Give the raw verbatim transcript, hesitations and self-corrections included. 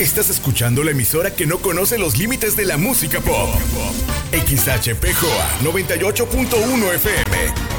Estás escuchando la emisora que no conoce los límites de la música pop. X H P J O A noventa y ocho punto uno F M.